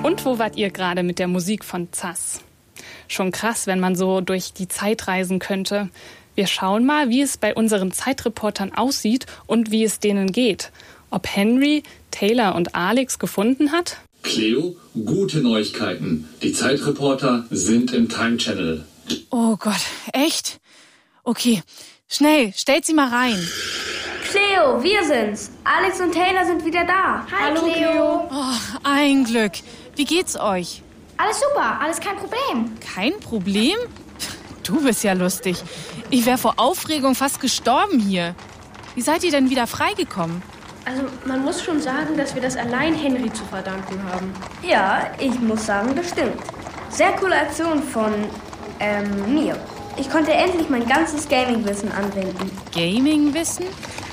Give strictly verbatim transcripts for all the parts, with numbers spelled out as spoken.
Und wo wart ihr gerade mit der Musik von Zass? Schon krass, wenn man so durch die Zeit reisen könnte. Wir schauen mal, wie es bei unseren Zeitreportern aussieht und wie es denen geht. Ob Henry, Taylor und Alex gefunden hat? Cleo, gute Neuigkeiten. Die Zeitreporter sind im Time Channel. Oh Gott, echt? Okay, schnell, stellt sie mal rein. Cleo, wir sind's. Alex und Taylor sind wieder da. Hi, Hallo, Cleo. Oh, ein Glück. Wie geht's euch? Alles super, alles kein Problem. Kein Problem? Du bist ja lustig. Ich wäre vor Aufregung fast gestorben hier. Wie seid ihr denn wieder freigekommen? Also man muss schon sagen, dass wir das allein Henry zu verdanken haben. Ja, ich muss sagen, das stimmt. Sehr coole Aktion von ähm, mir. Ich konnte endlich mein ganzes Gaming-Wissen anwenden. Gaming-Wissen?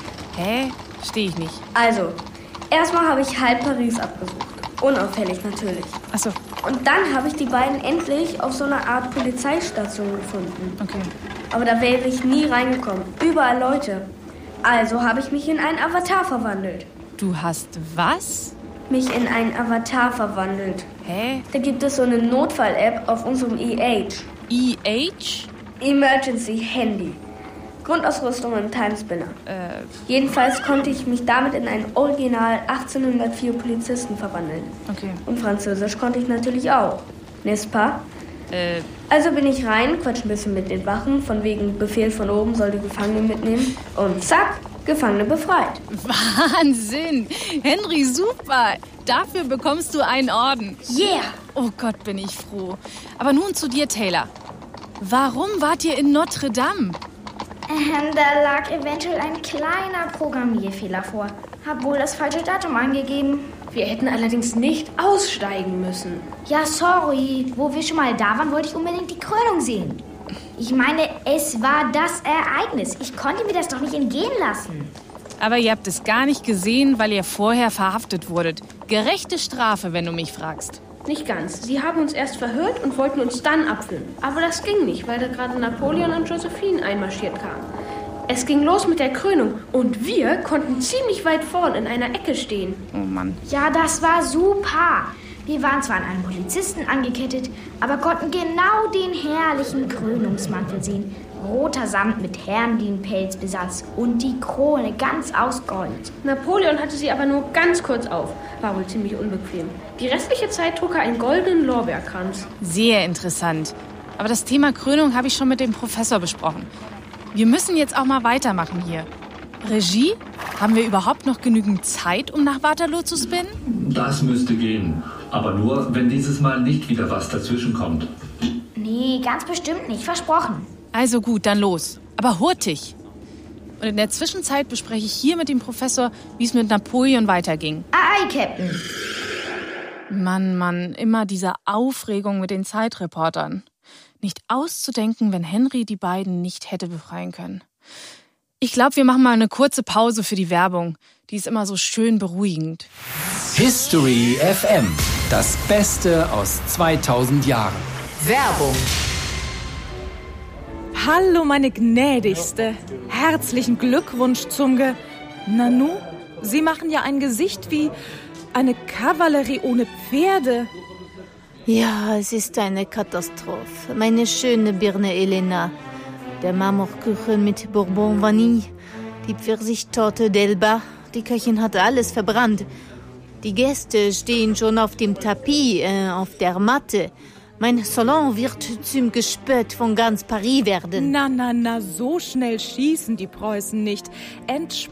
Hä? Verstehe ich nicht. Also, erstmal habe ich halb Paris abgesucht. Unauffällig natürlich. Ach so. Und dann habe ich die beiden endlich auf so einer Art Polizeistation gefunden. Okay. Aber da wäre ich nie reingekommen. Überall Leute. Also habe ich mich in einen Avatar verwandelt. Du hast was? Mich in einen Avatar verwandelt. Hä? Da gibt es so eine Notfall-App auf unserem E H. E H? Emergency Handy. Grundausrüstung im Timespinner. Äh. Jedenfalls konnte ich mich damit in einen Original achtzehnhundertvier Polizisten verwandeln. Okay. Und Französisch konnte ich natürlich auch. N'est-ce pas? Äh. Also bin ich rein, quatsch ein bisschen mit den Wachen, von wegen Befehl von oben, soll die Gefangene mitnehmen. Und zack, Gefangene befreit. Wahnsinn! Henry, super! Dafür bekommst du einen Orden. Yeah! Oh Gott, bin ich froh. Aber nun zu dir, Taylor. Warum wart ihr in Notre Dame? Ähm, da lag eventuell ein kleiner Programmierfehler vor. Hab wohl das falsche Datum angegeben. Wir hätten allerdings nicht aussteigen müssen. Ja, sorry. Wo wir schon mal da waren, wollte ich unbedingt die Krönung sehen. Ich meine, es war das Ereignis. Ich konnte mir das doch nicht entgehen lassen. Aber ihr habt es gar nicht gesehen, weil ihr vorher verhaftet wurdet. Gerechte Strafe, wenn du mich fragst. Nicht ganz. Sie haben uns erst verhört und wollten uns dann abführen. Aber das ging nicht, weil da gerade Napoleon und Josephine einmarschiert kamen. Es ging los mit der Krönung und wir konnten ziemlich weit vorn in einer Ecke stehen. Oh Mann. Ja, das war super. Wir waren zwar an einen Polizisten angekettet, aber konnten genau den herrlichen Krönungsmantel sehen. Roter Samt mit Hermlinpelzbesatz und die Krone ganz aus Gold. Napoleon hatte sie aber nur ganz kurz auf. War wohl ziemlich unbequem. Die restliche Zeit trug er einen goldenen Lorbeerkranz. Sehr interessant. Aber das Thema Krönung habe ich schon mit dem Professor besprochen. Wir müssen jetzt auch mal weitermachen hier. Regie, haben wir überhaupt noch genügend Zeit, um nach Waterloo zu spinnen? Das müsste gehen. Aber nur, wenn dieses Mal nicht wieder was dazwischen kommt. Nee, ganz bestimmt nicht. Versprochen. Also gut, dann los. Aber hurtig. Und in der Zwischenzeit bespreche ich hier mit dem Professor, wie es mit Napoleon weiterging. Aye, Captain. Mann, Mann, immer diese Aufregung mit den Zeitreportern. Nicht auszudenken, wenn Henry die beiden nicht hätte befreien können. Ich glaube, wir machen mal eine kurze Pause für die Werbung. Die ist immer so schön beruhigend. History F M. Das Beste aus zweitausend Jahren. Werbung. Hallo, meine Gnädigste. Herzlichen Glückwunsch zum Ge... Nanu, Sie machen ja ein Gesicht wie eine Kavallerie ohne Pferde. Ja, es ist eine Katastrophe. Meine schöne Birne Elena. Der Marmorkuchen mit Bourbon Vanille. Die Pfirsichtorte d'Elba. Die Köchin hat alles verbrannt. Die Gäste stehen schon auf dem Tapis, äh, auf der Matte. Mein Salon wird zum Gespött von ganz Paris werden. Na, na, na, so schnell schießen die Preußen nicht. Entspannt.